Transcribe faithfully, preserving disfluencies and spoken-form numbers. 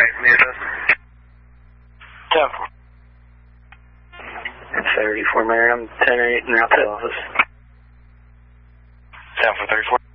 eight, manifest. ten four. thirty-four, Merritt, I'm ten eight and route to office. ten four thirty-four.